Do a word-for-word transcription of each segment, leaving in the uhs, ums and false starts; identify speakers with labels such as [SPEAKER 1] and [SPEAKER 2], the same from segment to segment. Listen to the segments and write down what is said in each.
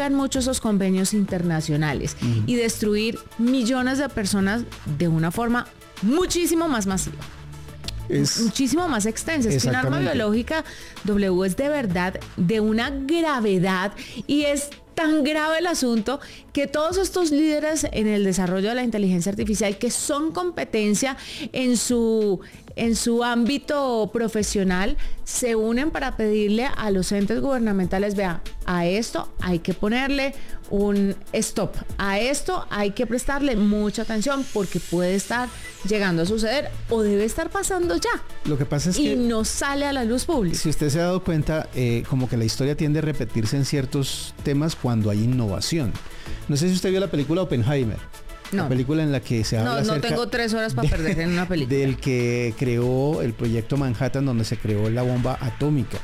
[SPEAKER 1] violan mucho esos convenios internacionales uh-huh. y destruir millones de personas de una forma muchísimo más masiva. Es muchísimo más extensa. Es que un arma biológica, W, es de verdad de una gravedad y es tan grave el asunto que todos estos líderes en el desarrollo de la inteligencia artificial, que son competencia en su, en su ámbito profesional, se unen para pedirle a los entes gubernamentales, vea, a esto hay que ponerle un stop, a esto hay que prestarle mucha atención porque puede estar llegando a suceder o debe estar pasando ya.
[SPEAKER 2] Lo que pasa es
[SPEAKER 1] y
[SPEAKER 2] que
[SPEAKER 1] no sale a la luz pública.
[SPEAKER 2] Si usted se ha dado cuenta, eh, como que la historia tiende a repetirse en ciertos temas cuando hay innovación. No sé si usted vio la película Oppenheimer.
[SPEAKER 1] No.
[SPEAKER 2] La película en la que se habla
[SPEAKER 1] No, no tengo tres horas para
[SPEAKER 2] de,
[SPEAKER 1] perder en una película.
[SPEAKER 2] Del que creó el proyecto Manhattan, donde se creó la bomba atómica.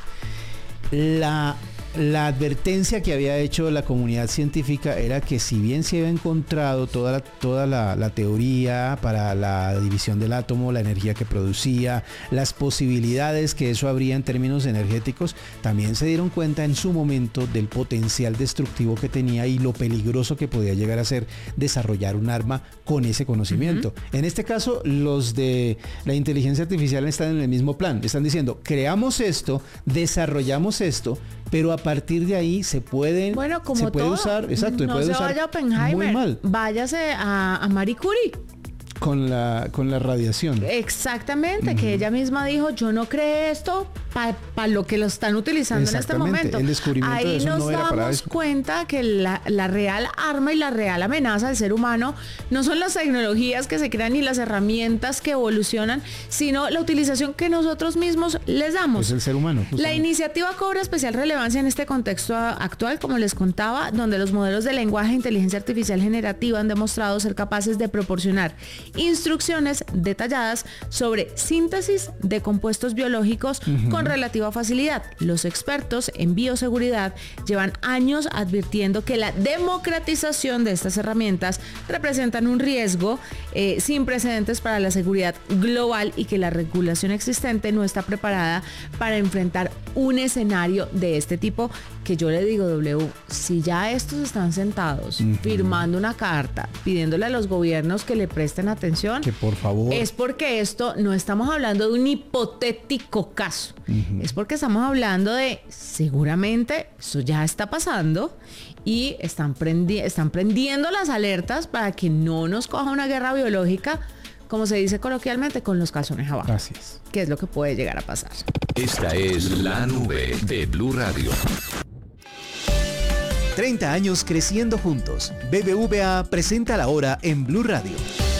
[SPEAKER 2] La... La advertencia que había hecho la comunidad científica era que si bien se había encontrado toda la, toda la, la teoría para la división del átomo, la energía que producía, las posibilidades que eso habría en términos energéticos, también se dieron cuenta en su momento del potencial destructivo que tenía y lo peligroso que podía llegar a ser desarrollar un arma con ese conocimiento. Uh-huh. En este caso, los de la inteligencia artificial están en el mismo plan. Están diciendo, creamos esto, desarrollamos esto, pero a partir de ahí se pueden
[SPEAKER 1] bueno, como
[SPEAKER 2] se puede
[SPEAKER 1] todo,
[SPEAKER 2] usar, exacto,
[SPEAKER 1] no
[SPEAKER 2] puede
[SPEAKER 1] se
[SPEAKER 2] usar
[SPEAKER 1] vaya a Oppenheimer,
[SPEAKER 2] muy mal.
[SPEAKER 1] Váyase a, a Marie Curie.
[SPEAKER 2] Con la, con la radiación.
[SPEAKER 1] Exactamente, uh-huh. que ella misma dijo, yo no creé esto para pa lo que lo están utilizando en este momento.
[SPEAKER 2] El descubrimiento
[SPEAKER 1] Ahí
[SPEAKER 2] de eso
[SPEAKER 1] nos
[SPEAKER 2] no era
[SPEAKER 1] damos
[SPEAKER 2] para eso.
[SPEAKER 1] cuenta que la, la real arma y la real amenaza del ser humano no son las tecnologías que se crean ni las herramientas que evolucionan, sino la utilización que nosotros mismos les damos.
[SPEAKER 2] Es el ser humano.
[SPEAKER 1] La iniciativa cobra especial relevancia en este contexto actual, como les contaba, donde los modelos de lenguaje e inteligencia artificial generativa han demostrado ser capaces de proporcionar instrucciones detalladas sobre síntesis de compuestos biológicos uh-huh. con relativa facilidad. Los expertos en bioseguridad llevan años advirtiendo que la democratización de estas herramientas representan un riesgo eh, sin precedentes para la seguridad global y que la regulación existente no está preparada para enfrentar un escenario de este tipo, que yo le digo, W, si ya estos están sentados uh-huh. firmando una carta pidiéndole a los gobiernos que le presten atención,
[SPEAKER 2] que por favor,
[SPEAKER 1] es porque esto no estamos hablando de un hipotético caso, uh-huh. es porque estamos hablando de seguramente eso ya está pasando y están, prendi- están prendiendo las alertas para que no nos coja una guerra biológica, como se dice coloquialmente, con los calzones abajo.
[SPEAKER 2] Gracias.
[SPEAKER 1] Que es lo que puede llegar a pasar.
[SPEAKER 3] Esta es La Nube de Blue Radio.
[SPEAKER 4] treinta años creciendo juntos. B B V A presenta la hora en Blue Radio.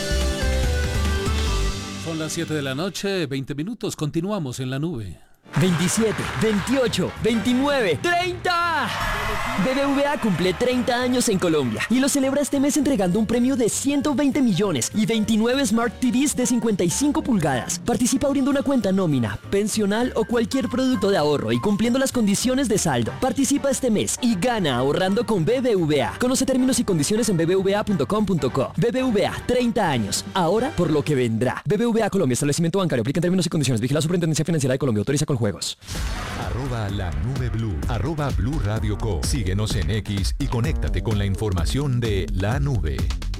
[SPEAKER 5] Son las siete de la noche, veinte minutos. Continuamos en La Nube.
[SPEAKER 6] veintisiete, veintiocho, veintinueve, treinta. B B V A cumple treinta años en Colombia y lo celebra este mes entregando un premio de ciento veinte millones y veintinueve Smart T Vs de cincuenta y cinco pulgadas. Participa abriendo una cuenta nómina, pensional o cualquier producto de ahorro y cumpliendo las condiciones de saldo. Participa este mes y gana ahorrando con B B V A. Conoce términos y condiciones en b b v a punto com punto co. B B V A, treinta años. Ahora por lo que vendrá. B B V A Colombia, establecimiento bancario. Aplica en términos y condiciones. Vigila la Superintendencia Financiera de Colombia. Autoriza con juegos.
[SPEAKER 3] Arroba La Nube Blue. Arroba Blue Radio Co. Síguenos en X y conéctate con la información de La Nube.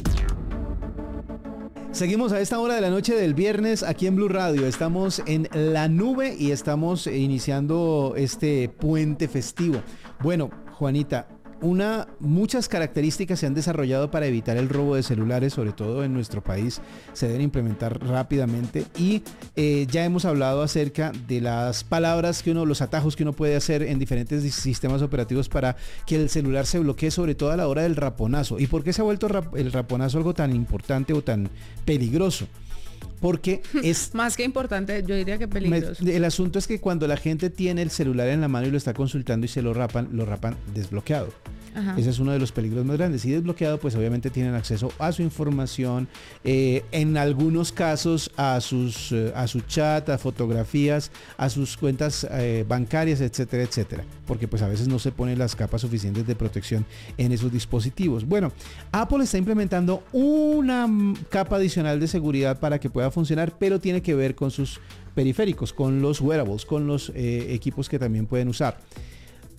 [SPEAKER 2] Seguimos a esta hora de la noche del viernes aquí en Blue Radio. Estamos en La Nube y estamos iniciando este puente festivo. Bueno, Juanita, una, muchas características se han desarrollado para evitar el robo de celulares, sobre todo en nuestro país, se deben implementar rápidamente y eh, ya hemos hablado acerca de las palabras que uno, los atajos que uno puede hacer en diferentes sistemas operativos para que el celular se bloquee, sobre todo a la hora del raponazo. ¿Y por qué se ha vuelto rap- el raponazo algo tan importante o tan peligroso? Porque es...
[SPEAKER 1] Más que importante, yo diría que peligroso.
[SPEAKER 2] Me, el asunto es que cuando la gente tiene el celular en la mano y lo está consultando y se lo rapan, lo rapan desbloqueado. Ajá. Ese es uno de los peligros más grandes. Y desbloqueado, pues obviamente tienen acceso a su información, eh, en algunos casos a sus eh, a su chat, a fotografías, a sus cuentas eh, bancarias, etcétera, etcétera. Porque pues a veces no se ponen las capas suficientes de protección en esos dispositivos. Bueno, Apple está implementando una capa adicional de seguridad para que pueda funcionar, pero tiene que ver con sus periféricos, con los wearables, con los eh, equipos que también pueden usar.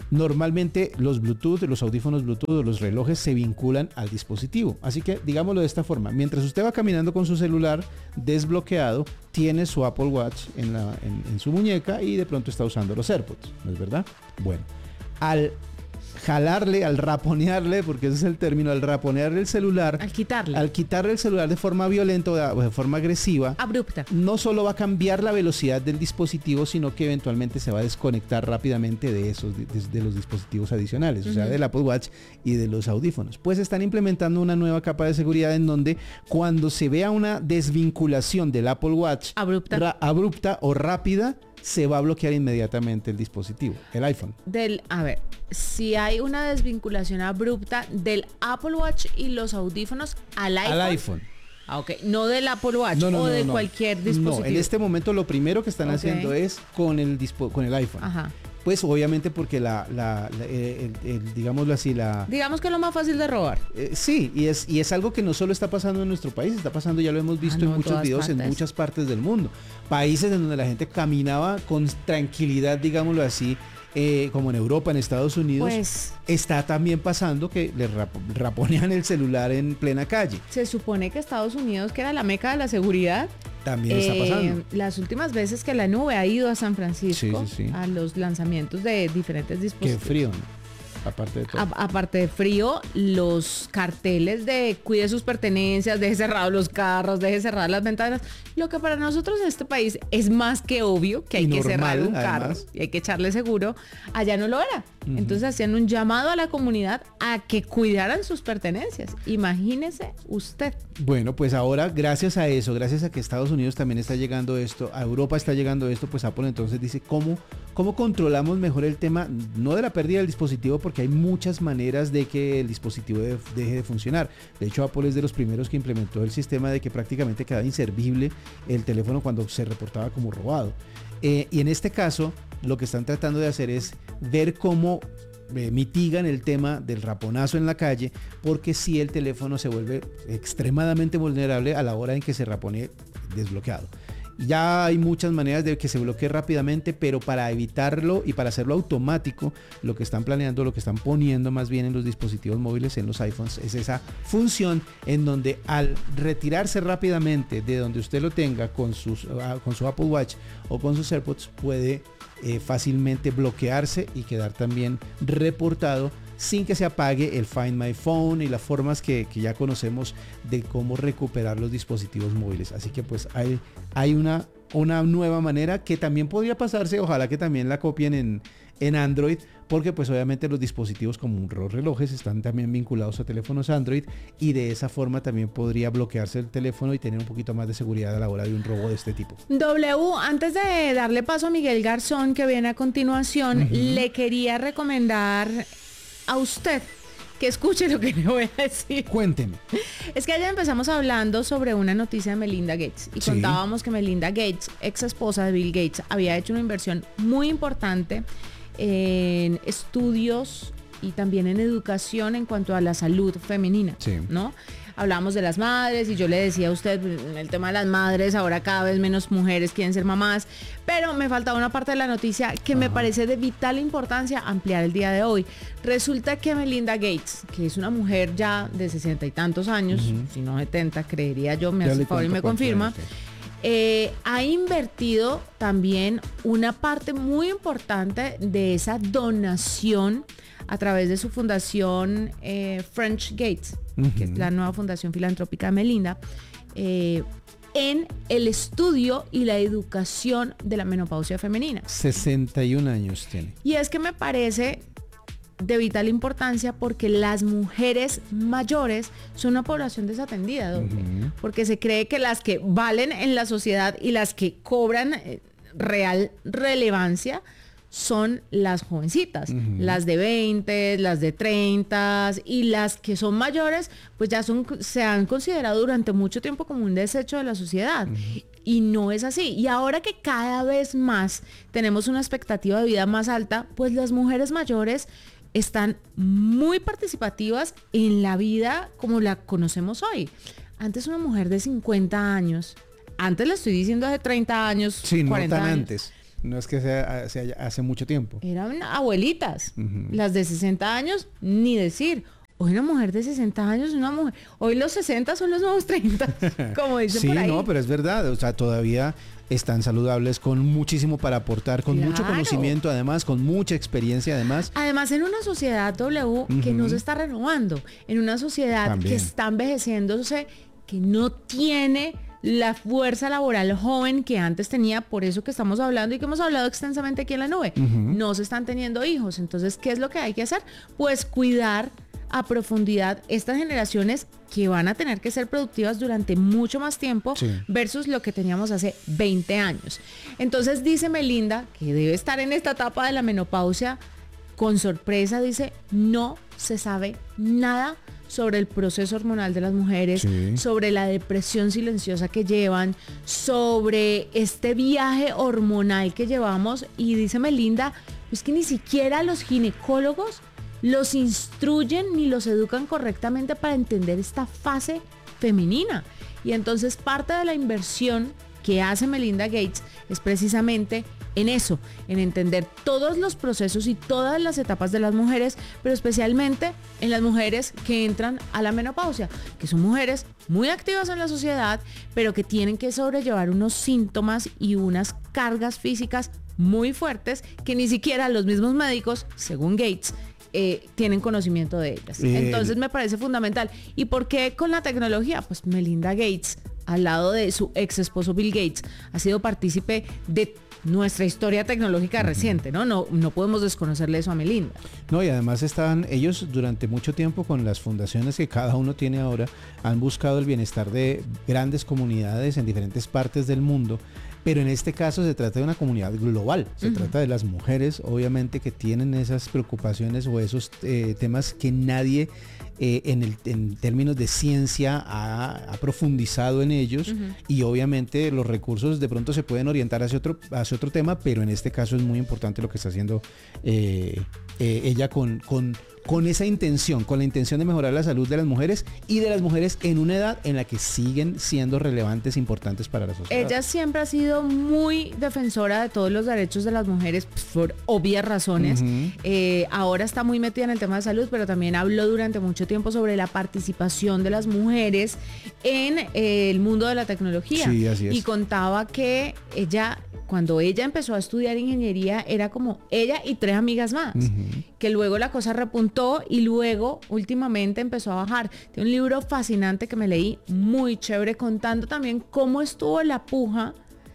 [SPEAKER 2] Normalmente los Bluetooth, los audífonos Bluetooth o los relojes se vinculan al dispositivo. Así que digámoslo de esta forma, mientras usted va caminando con su celular desbloqueado, tiene su Apple Watch en, la, en, en su muñeca y de pronto está usando los AirPods, ¿no es verdad? Bueno, al jalarle, al raponearle, porque ese es el término, al raponearle el celular,
[SPEAKER 1] Al quitarle.
[SPEAKER 2] al quitarle el celular de forma violenta o de, o de forma agresiva,
[SPEAKER 1] Abrupta.
[SPEAKER 2] no solo va a cambiar la velocidad del dispositivo, sino que eventualmente se va a desconectar rápidamente de esos de, de los dispositivos adicionales, uh-huh. o sea, del Apple Watch y de los audífonos. Pues están implementando una nueva capa de seguridad en donde cuando se vea una desvinculación del Apple Watch
[SPEAKER 1] abrupta,
[SPEAKER 2] ra- abrupta o rápida, se va a bloquear inmediatamente el dispositivo, el iPhone.
[SPEAKER 1] Del, a ver, si hay una desvinculación abrupta del Apple Watch y los audífonos al iPhone.
[SPEAKER 2] Al iPhone.
[SPEAKER 1] Ah, ok. No del Apple Watch
[SPEAKER 2] no, no,
[SPEAKER 1] o
[SPEAKER 2] no,
[SPEAKER 1] de
[SPEAKER 2] no.
[SPEAKER 1] cualquier dispositivo.
[SPEAKER 2] No, en este momento lo primero que están
[SPEAKER 1] okay.
[SPEAKER 2] haciendo es con el, dispo- con el iPhone.
[SPEAKER 1] Ajá.
[SPEAKER 2] Pues obviamente porque la, la, la el, el, digámoslo así, la...
[SPEAKER 1] Digamos que es lo más fácil de robar.
[SPEAKER 2] Eh, sí, y es, y es algo que no solo está pasando en nuestro país, está pasando, ya lo hemos visto
[SPEAKER 1] ah, no,
[SPEAKER 2] en muchos videos
[SPEAKER 1] partes.
[SPEAKER 2] en muchas partes del mundo. Países en donde la gente caminaba con tranquilidad, digámoslo así, eh, como en Europa, en Estados Unidos,
[SPEAKER 1] pues,
[SPEAKER 2] está también pasando que le rap- raponean el celular en plena calle.
[SPEAKER 1] Se supone que Estados Unidos, que era la meca de la seguridad,
[SPEAKER 2] también está pasando.
[SPEAKER 1] Eh, las últimas veces que la nube ha ido a San Francisco,
[SPEAKER 2] sí, sí, sí.
[SPEAKER 1] a los lanzamientos de diferentes dispositivos.
[SPEAKER 2] Qué frío, ¿no? Aparte de todo.
[SPEAKER 1] A, aparte de frío, los carteles de cuide sus pertenencias, deje cerrados los carros, deje cerradas las ventanas. Lo que para nosotros en este país es más que obvio que hay
[SPEAKER 2] y
[SPEAKER 1] que
[SPEAKER 2] normal,
[SPEAKER 1] cerrar un carro
[SPEAKER 2] además.
[SPEAKER 1] y hay que echarle seguro, allá no lo era.
[SPEAKER 2] Uh-huh.
[SPEAKER 1] Entonces hacían un llamado a la comunidad a que cuidaran sus pertenencias. Imagínese usted.
[SPEAKER 2] Bueno, pues ahora gracias a eso, gracias a que Estados Unidos también está llegando esto, a Europa está llegando esto, pues Apple entonces dice cómo, cómo controlamos mejor el tema, no de la pérdida del dispositivo, porque hay muchas maneras de que el dispositivo de, deje de funcionar. De hecho, Apple es de los primeros que implementó el sistema de que prácticamente quedaba inservible el teléfono cuando se reportaba como robado. Eh, y en este caso, lo que están tratando de hacer es ver cómo Eh, mitigan el tema del raponazo en la calle, porque si el teléfono se vuelve extremadamente vulnerable a la hora en que se rapone desbloqueado. Ya hay muchas maneras de que se bloquee rápidamente, pero para evitarlo y para hacerlo automático, lo que están planeando, lo que están poniendo más bien en los dispositivos móviles, en los iPhones, es esa función en donde al retirarse rápidamente de donde usted lo tenga con, sus, uh, con su Apple Watch o con sus AirPods, puede eh, fácilmente bloquearse y quedar también reportado sin que se apague el Find My Phone y las formas que, que ya conocemos de cómo recuperar los dispositivos móviles. Así que pues hay, hay una, una nueva manera que también podría pasarse, ojalá que también la copien en, en Android, porque pues obviamente los dispositivos como los relojes están también vinculados a teléfonos Android y de esa forma también podría bloquearse el teléfono y tener un poquito más de seguridad a la hora de un robo de este tipo.
[SPEAKER 1] W, antes de darle paso a Miguel Garzón, que viene a continuación, uh-huh. le quería recomendar a usted que escuche lo que le voy a decir.
[SPEAKER 2] Cuénteme.
[SPEAKER 1] Es que ayer empezamos hablando sobre una noticia de Melinda Gates y sí. contábamos que Melinda Gates, ex esposa de Bill Gates, había hecho una inversión muy importante en estudios y también en educación en cuanto a la salud femenina, sí. ¿no? Hablábamos de las madres y yo le decía a usted, el tema de las madres, ahora cada vez menos mujeres quieren ser mamás, pero me faltaba una parte de la noticia que Ajá. me parece de vital importancia ampliar el día de hoy. Resulta que Melinda Gates, que es una mujer ya de sesenta y tantos años, uh-huh. si no setenta, creería yo, me hace favor y me confirma, eh, ha invertido también una parte muy importante de esa donación a través de su fundación eh, French Gates, uh-huh. que es la nueva fundación filantrópica de Melinda, eh, en el estudio y la educación de la menopausia femenina.
[SPEAKER 2] sesenta y un años tiene.
[SPEAKER 1] Y es que me parece de vital importancia porque las mujeres mayores son una población desatendida, doble, uh-huh. porque se cree que las que valen en la sociedad y las que cobran eh, real relevancia son las jovencitas, uh-huh. las de veinte, las de treinta y las que son mayores, pues ya son, se han considerado durante mucho tiempo como un desecho de la sociedad. Uh-huh. Y no es así. Y ahora que cada vez más tenemos una expectativa de vida más alta, pues las mujeres mayores están muy participativas en la vida como la conocemos hoy. Antes una mujer de cincuenta años, antes le estoy diciendo hace treinta años,
[SPEAKER 2] sí,
[SPEAKER 1] cuarenta
[SPEAKER 2] no tan
[SPEAKER 1] años,
[SPEAKER 2] antes. no es que sea, sea hace mucho tiempo.
[SPEAKER 1] Eran abuelitas,
[SPEAKER 2] Ujú.
[SPEAKER 1] las de sesenta años, ni decir. Hoy una mujer de sesenta años, una mujer, hoy los sesenta son los nuevos treinta, como dicen
[SPEAKER 2] Sí,
[SPEAKER 1] por ahí.
[SPEAKER 2] no, pero es verdad, o sea, todavía están saludables, con muchísimo para aportar, con mucho
[SPEAKER 1] Claro.
[SPEAKER 2] conocimiento además, con mucha experiencia además.
[SPEAKER 1] Además, en una sociedad W que no
[SPEAKER 2] Ujú.
[SPEAKER 1] se está renovando, en una sociedad
[SPEAKER 2] También.
[SPEAKER 1] que está envejeciéndose, que no tiene la fuerza laboral joven que antes tenía, por eso que estamos hablando y que hemos hablado extensamente aquí en la nube.
[SPEAKER 2] Ujú.
[SPEAKER 1] No se están teniendo hijos. Entonces, ¿qué es lo que hay que hacer? Pues cuidar a profundidad estas generaciones que van a tener que ser productivas durante mucho más tiempo
[SPEAKER 2] Sí.
[SPEAKER 1] versus lo que teníamos hace veinte años. Entonces dice Melinda, que debe estar en esta etapa de la menopausia, con sorpresa dice, no se sabe nada sobre el proceso hormonal de las mujeres,
[SPEAKER 2] Sí.
[SPEAKER 1] sobre la depresión silenciosa que llevan, sobre este viaje hormonal que llevamos, y dice Melinda, pues que ni siquiera los ginecólogos los instruyen ni los educan correctamente para entender esta fase femenina. Y entonces parte de la inversión que hace Melinda Gates es precisamente en eso, en entender todos los procesos y todas las etapas de las mujeres, pero especialmente en las mujeres que entran a la menopausia, que son mujeres muy activas en la sociedad, pero que tienen que sobrellevar unos síntomas y unas cargas físicas muy fuertes que ni siquiera los mismos médicos, según Gates, Eh, tienen conocimiento de ellas.
[SPEAKER 2] Eh,
[SPEAKER 1] Entonces me parece fundamental. ¿Y por qué con la tecnología? Pues Melinda Gates, al lado de su ex esposo Bill Gates, ha sido partícipe de nuestra historia tecnológica reciente, ¿no? No, no podemos desconocerle eso a Melinda.
[SPEAKER 2] No, y además están ellos durante mucho tiempo con las fundaciones que cada uno tiene ahora, han buscado el bienestar de grandes comunidades en diferentes partes del mundo, pero en este caso se trata de una comunidad global, se
[SPEAKER 1] Ujú.
[SPEAKER 2] trata de las mujeres, obviamente, que tienen esas preocupaciones o esos eh, temas que nadie eh, en, el, en términos de ciencia ha, ha profundizado en ellos,
[SPEAKER 1] Ujú.
[SPEAKER 2] y obviamente los recursos de pronto se pueden orientar hacia otro, hacia otro tema, pero en este caso es muy importante lo que está haciendo eh, eh, ella con, con, con esa intención, con la intención de mejorar la salud de las mujeres y de las mujeres en una edad en la que siguen siendo relevantes, importantes para la sociedad.
[SPEAKER 1] Ella siempre ha sido muy defensora de todos los derechos de las mujeres, pues, por obvias razones.
[SPEAKER 2] Ujú.
[SPEAKER 1] Eh, ahora está muy metida en el tema de salud, pero también habló durante mucho tiempo sobre la participación de las mujeres en eh, el mundo de la tecnología.
[SPEAKER 2] Sí, así es.
[SPEAKER 1] Y contaba que ella, cuando ella empezó a estudiar ingeniería, era como ella y tres amigas más.
[SPEAKER 2] Ujú.
[SPEAKER 1] Que luego la cosa repuntó y luego últimamente empezó a bajar. Tiene un libro fascinante que me leí, muy chévere, contando también cómo estuvo la puja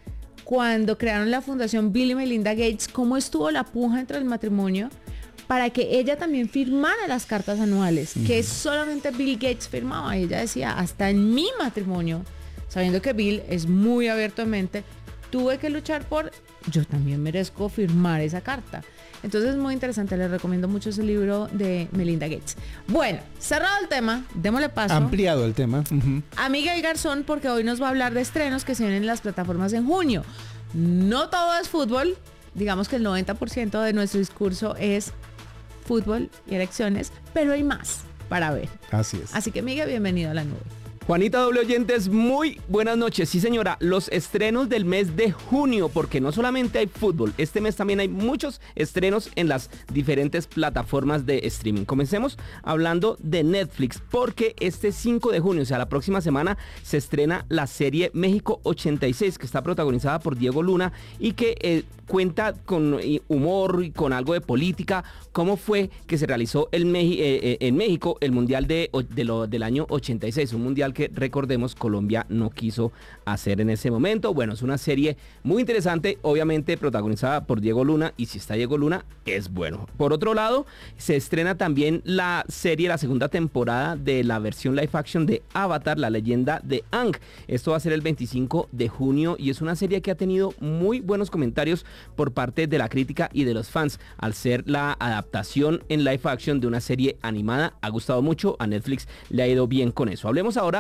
[SPEAKER 1] cuando crearon la fundación Bill y Melinda Gates, cómo estuvo la puja entre el matrimonio para que ella también firmara las cartas anuales, que solamente Bill Gates firmaba. Ella decía, hasta en mi matrimonio, sabiendo que Bill es muy abierto de mente, tuve que luchar por, yo también merezco firmar esa carta. Entonces es muy interesante, les recomiendo mucho ese libro de Melinda Gates. Bueno, cerrado el tema, démosle paso
[SPEAKER 2] Ampliado el tema. Ujú.
[SPEAKER 1] a Miguel Garzón, porque hoy nos va a hablar de estrenos que se vienen en las plataformas en junio. No todo es fútbol, digamos que el noventa por ciento de nuestro discurso es fútbol y elecciones, pero hay más para ver.
[SPEAKER 2] Así es.
[SPEAKER 1] Así que Miguel, bienvenido a la nube.
[SPEAKER 7] Juanita doble oyentes, muy buenas noches. Sí señora, los estrenos del mes de junio, porque no solamente hay fútbol, este mes también hay muchos estrenos en las diferentes plataformas de streaming. Comencemos hablando de Netflix, porque este cinco de junio, o sea la próxima semana, se estrena la serie México ochenta y seis, que está protagonizada por Diego Luna y que eh, cuenta con humor y con algo de política, cómo fue que se realizó el Meji- eh, eh, en México el Mundial de, de lo, del año ochenta y seis, un mundial que recordemos Colombia no quiso hacer en ese momento. Bueno, es una serie muy interesante, obviamente protagonizada por Diego Luna, y si está Diego Luna es bueno. Por otro lado, se estrena también la serie, la segunda temporada de la versión live action de Avatar, la leyenda de Aang. Esto va a ser el veinticinco de junio y es una serie que ha tenido muy buenos comentarios por parte de la crítica y de los fans, al ser la adaptación en live action de una serie animada. Ha gustado mucho, a Netflix le ha ido bien con eso. Hablemos ahora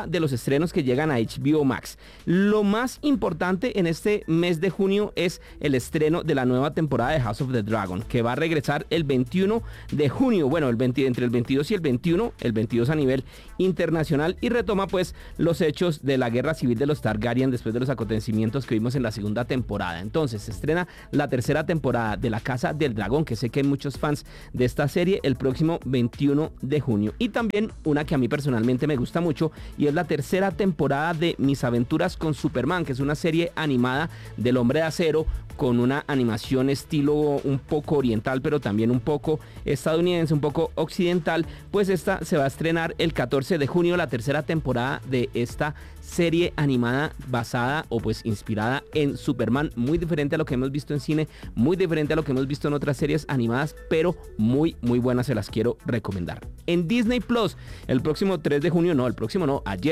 [SPEAKER 7] ahora de los estrenos que llegan a H B O Max. Lo más importante en este mes de junio es el estreno de la nueva temporada de House of the Dragon, que va a regresar el veintiuno de junio, bueno, el veinte, entre el veintidós y el veintiuno, el veintidós a nivel internacional, y retoma pues los hechos de la guerra civil de los Targaryen después de los acontecimientos que vimos en la segunda temporada. Entonces se estrena la tercera temporada de La Casa del Dragón, que sé que hay muchos fans de esta serie, el próximo veintiuno de junio. Y también una que a mí personalmente me gusta mucho, y es la tercera temporada de Mis Aventuras con Superman, que es una serie animada del Hombre de Acero, con una animación estilo un poco oriental, pero también un poco estadounidense, un poco occidental. Pues esta se va a estrenar el catorce de junio, la tercera temporada de esta serie animada basada o pues inspirada en Superman, muy diferente a lo que hemos visto en cine, muy diferente a lo que hemos visto en otras series animadas, pero muy muy buenas, se las quiero recomendar. En Disney Plus, el próximo tres de junio, no, el próximo no, ayer